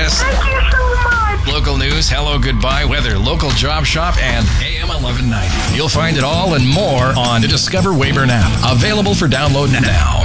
Chris. Thank you so much. Local news, hello, goodbye, weather, local job shop, and AM 1190. You'll find it all and more on the Discover Weyburn app. Available for download now.